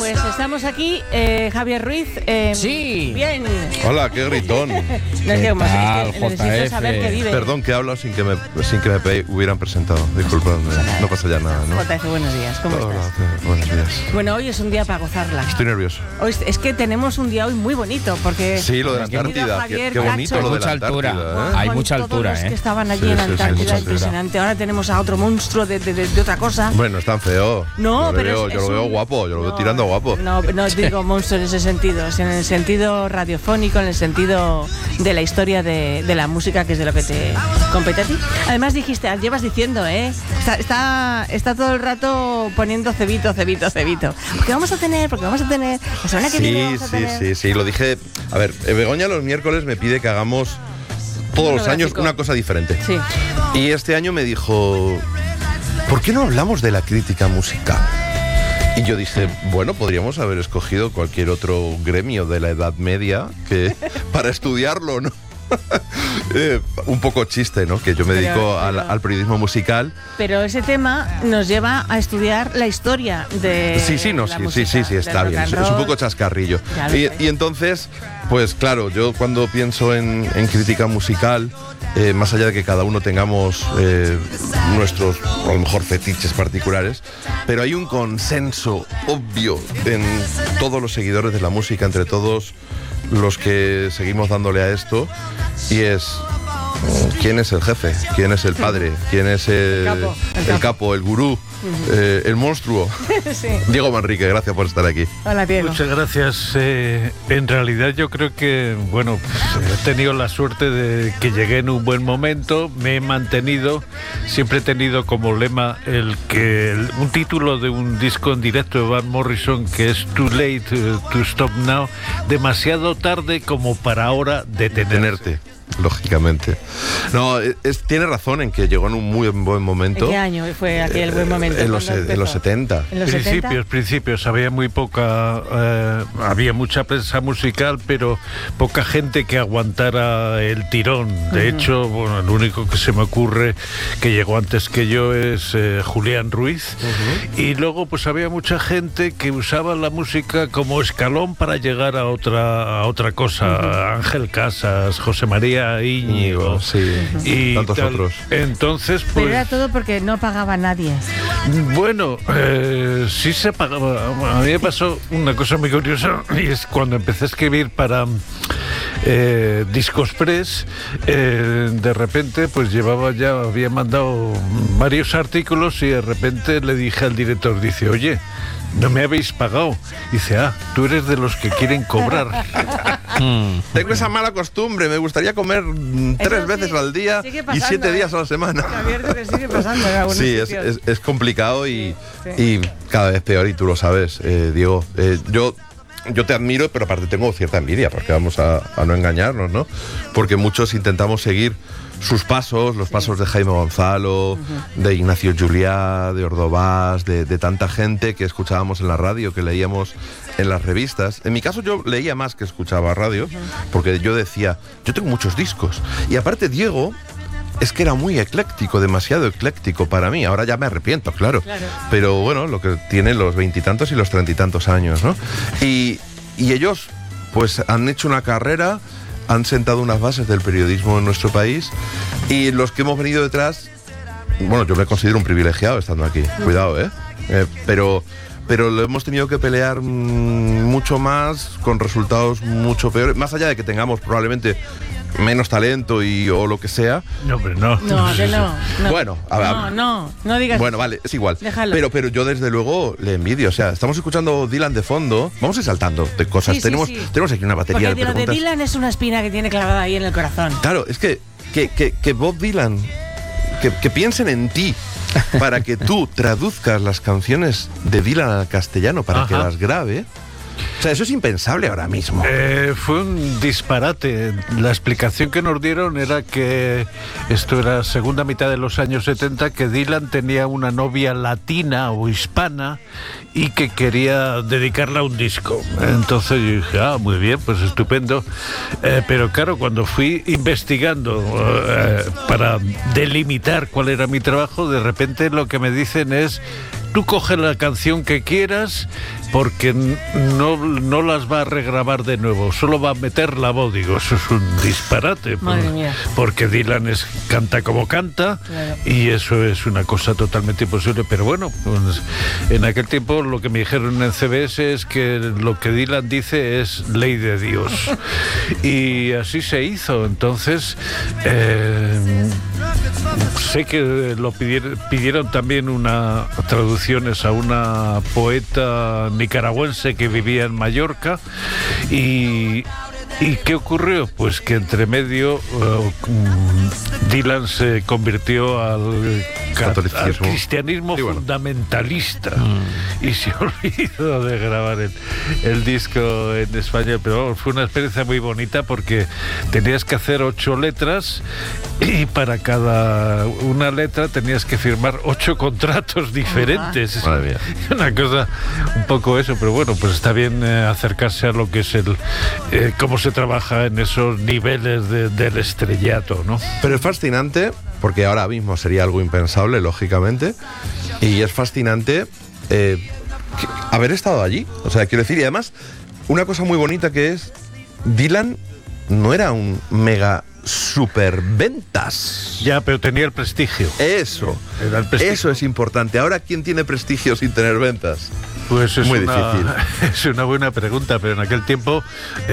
Pues estamos aquí, Javier Ruiz. Sí. Bien. Hola, qué gritón. No, es que como es que necesito saber que vive. Perdón que hablo sin que me hubieran presentado. Disculpadme, no pasa ya nada, ¿no? JF, buenos días, ¿cómo Hola, estás? buenos días. Bueno, hoy es un día para gozarla. Estoy nervioso. Hoy es que tenemos un día hoy muy bonito, porque... Sí, lo de la Antártida. Qué bonito lo de la altura. Antártida, ¿eh? Hay mucha altura, todos los que estaban allí Sí, en sí, sí, Antártida, mucha impresionante. Ahora tenemos a otro monstruo de otra cosa. Bueno, es tan feo. No, pero yo lo veo guapo, yo lo veo tirando guapo. No digo monstruo en ese sentido, es en el sentido radiofónico, en el sentido de la historia de la música, que es de lo que te compete a ti. Además dijiste, llevas diciendo, está todo el rato poniendo cebito. Porque vamos a tener, la semana que viene vamos a tener... Sí, lo dije. A ver, Begoña los miércoles me pide que hagamos todos los años una cosa diferente. Sí. Y este año me dijo, ¿por qué no hablamos de la crítica musical? Y yo dije, bueno, podríamos haber escogido cualquier otro gremio de la Edad Media para estudiarlo, ¿no? Un poco chiste, ¿no? Que yo me dedico al periodismo musical. Pero ese tema nos lleva a estudiar la historia de Sí, está bien. Es un poco chascarrillo. Y entonces, pues claro, yo cuando pienso en crítica musical, más allá de que cada uno tengamos nuestros, a lo mejor, fetiches particulares, pero hay un consenso obvio en todos los seguidores de la música, entre todos los que seguimos dándole a esto, y es quién es el jefe, quién es el padre, quién es el capo, el gurú, el monstruo. Sí. Diego Manrique, gracias por estar aquí. Hola, Diego. Muchas gracias. En realidad yo creo que, bueno, he tenido la suerte de que llegué en un buen momento, me he mantenido, siempre he tenido como lema un título de un disco en directo de Van Morrison, que es Too Late to Stop Now, demasiado tarde como para ahora detenerte. Lógicamente. No, tiene razón en que llegó en un muy buen momento. ¿En qué año fue aquel buen momento? En los 70. ¿En los 70? Principios. Había muy poca... había mucha prensa musical, pero poca gente que aguantara el tirón. De hecho, bueno, el único que se me ocurre que llegó antes que yo es Julián Ruiz. Y luego pues había mucha gente que usaba la música como escalón para llegar a otra cosa. Ángel Casas, José María Íñigo, sí, y tantos otros. Entonces, pues... Pero era todo porque no pagaba nadie. Bueno, sí se pagaba. A mí me pasó una cosa muy curiosa, y es cuando empecé a escribir para Discos Press, de repente pues había mandado varios artículos, y de repente le dije al director, dice, oye, no me habéis pagado. Dice, tú eres de los que quieren cobrar. Tengo esa mala costumbre, me gustaría comer 3 veces al día y 7 días a la semana. Abierto que sigue pasando en algunos sí, sitios. es complicado y cada vez peor, y tú lo sabes, Diego. Yo te admiro, pero aparte tengo cierta envidia, porque vamos a no engañarnos, ¿no? Porque muchos intentamos seguir sus pasos, los pasos de Jaime Gonzalo, de Ignacio Juliá, de Ordovás, de tanta gente que escuchábamos en la radio, que leíamos en las revistas. En mi caso yo leía más que escuchaba radio, porque yo decía, yo tengo muchos discos. Y aparte Diego es que era muy ecléctico, demasiado ecléctico para mí. Ahora ya me arrepiento, claro. Pero bueno, lo que tiene los 20 y tantos y los 30 y tantos años, ¿no? Y ellos pues han hecho una carrera, han sentado unas bases del periodismo en nuestro país, y los que hemos venido detrás, bueno, yo me considero un privilegiado estando aquí, cuidado, pero lo hemos tenido que pelear mucho más, con resultados mucho peores, más allá de que tengamos probablemente menos talento o lo que sea. No, hombre, no. No, que no. Bueno, a ver. No digas. Bueno, vale, es igual. Déjalo. Pero yo desde luego le envidio. O sea, estamos escuchando Dylan de fondo. Vamos a ir saltando de cosas. Sí, tenemos aquí una batería porque de preguntas. Lo de Dylan es una espina que tiene clavada ahí en el corazón. Claro, es que Bob Dylan, que piensen en ti para que tú traduzcas las canciones de Dylan al castellano, para que las grabe. O sea, eso es impensable ahora mismo. Fue un disparate. La explicación que nos dieron era que esto era segunda mitad de los años 70, que Dylan tenía una novia latina o hispana y que quería dedicarla a un disco. Entonces yo dije, muy bien, pues estupendo. Pero claro, cuando fui investigando para delimitar cuál era mi trabajo, de repente lo que me dicen es: tú coge la canción que quieras, porque no las va a regrabar de nuevo, solo va a meter la voz. Digo, eso es un disparate. Madre mía. Porque Dylan canta como canta, claro. Y eso es una cosa totalmente imposible. Pero bueno, pues, en aquel tiempo lo que me dijeron en CBS es que lo que Dylan dice es ley de Dios. Y así se hizo. Entonces, sé que lo pidieron también traducciones a una poeta nicaragüense que vivía en Mallorca. ¿Y qué ocurrió? Pues que entre medio Dylan se convirtió al cristianismo fundamentalista y se olvidó de grabar el disco en España. Pero fue una experiencia muy bonita porque tenías que hacer 8 letras y para cada una letra tenías que firmar 8 contratos diferentes. Madre mía. Una cosa un poco eso, pero bueno, pues está bien acercarse a lo que es cómo se trabaja en esos niveles del estrellato, ¿no? Pero es fascinante, porque ahora mismo sería algo impensable, lógicamente, y es fascinante haber estado allí. O sea, quiero decir, y además, una cosa muy bonita que es, Dylan no era un mega superventas. Ya, pero tenía el prestigio. Eso. Era el prestigio. Eso es importante. Ahora, ¿quién tiene prestigio sin tener ventas? Pues es muy difícil. Es una buena pregunta, pero en aquel tiempo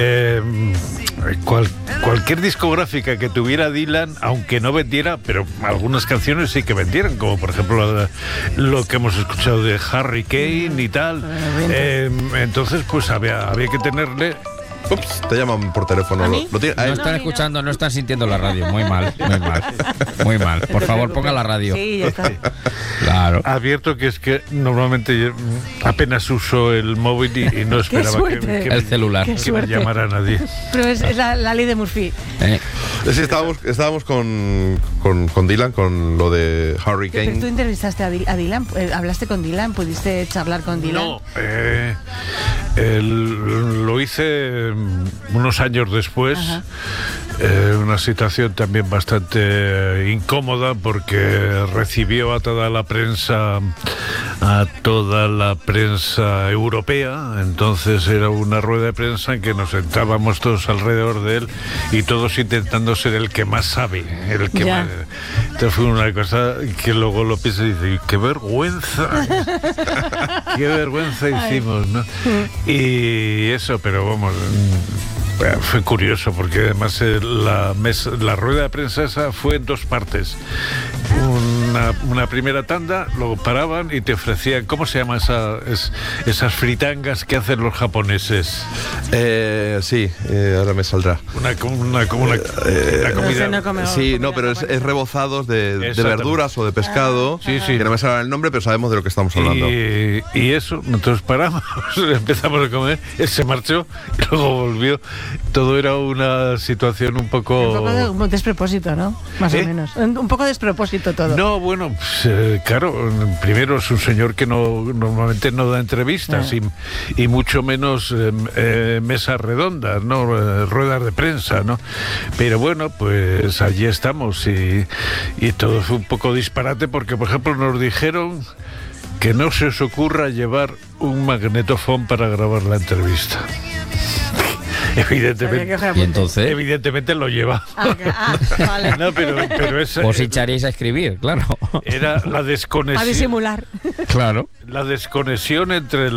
cualquier discográfica que tuviera Dylan, aunque no vendiera, pero algunas canciones sí que vendieran, como por ejemplo lo que hemos escuchado de Harry Kane y tal. Entonces, pues había que tenerle... Ups, te llaman por teléfono. ¿A mí? No están escuchando, no están sintiendo la radio. Muy mal, muy mal. Muy mal. Por favor, ponga la radio. Sí, ya está. Claro. Advierto que es que normalmente yo apenas uso el móvil y no esperaba que el celular. que me llamara nadie. Pero es la ley de Murphy. Sí, estábamos con Dylan, con lo de Harry Kane. ¿Pero tú entrevistaste a Dylan? ¿Hablaste con Dylan? ¿Pudiste charlar con Dylan? No, lo hice unos años después. Una situación también bastante incómoda, porque recibió a toda la prensa europea. Entonces era una rueda de prensa en que nos sentábamos todos alrededor de él y todos intentando ser el que más sabe, el que más. Entonces fue una cosa que luego lo pienso y dice, qué vergüenza hicimos, ¿no? Y eso, pero vamos, fue curioso, porque además la rueda de prensa esa fue en 2 partes. Una primera tanda, luego paraban y te ofrecían, ¿cómo se llama esas fritangas que hacen los japoneses? Sí, ahora me saldrá. Una comida. Sí, no, pero es rebozados de verduras o de pescado. Sí. Que no me sale el nombre, pero sabemos de lo que estamos hablando. Y eso, entonces paramos, empezamos a comer, él se marchó y luego volvió. Todo era una situación un poco Un despropósito, ¿no? Más o menos. Un poco despropósito todo. No, bueno, pues, claro, primero es un señor que normalmente no da entrevistas y mucho menos mesas redondas, ¿no? Ruedas de prensa, ¿no? Pero bueno, pues allí estamos y todo fue un poco disparate, porque, por ejemplo, nos dijeron que no se os ocurra llevar un magnetofón para grabar la entrevista. Evidentemente lo lleva. Vale. No, pero es, os echaréis a escribir, claro. Era la desconexión. A disimular. Claro. La desconexión entre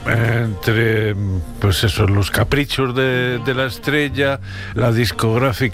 pues eso, los caprichos de la estrella, la discográfica